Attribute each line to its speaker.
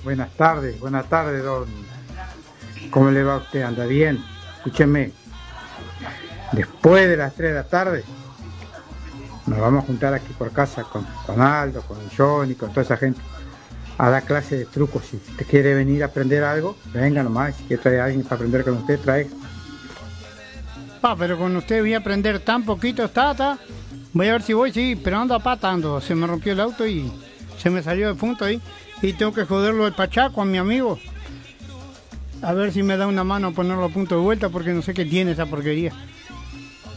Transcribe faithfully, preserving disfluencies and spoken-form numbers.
Speaker 1: Buenas tardes, buenas tardes, don. ¿Cómo le va a usted? ¿Anda bien? Escúcheme, después de las tres de la tarde nos vamos a juntar aquí por casa con, con Aldo, con Johnny, con toda esa gente a dar clase de trucos. Si usted quiere venir a aprender algo, venga nomás. Si quiere traer a alguien para aprender con usted, trae.
Speaker 2: Pa, pero con usted voy a aprender tan poquito, tata. Voy a ver si voy, sí, pero ando a pata, ando. Se me rompió el auto y se me salió de punto ahí. Y tengo que joderlo al Pachaco, a mi amigo. A ver si me da una mano a ponerlo a punto de vuelta, porque no sé qué tiene esa porquería.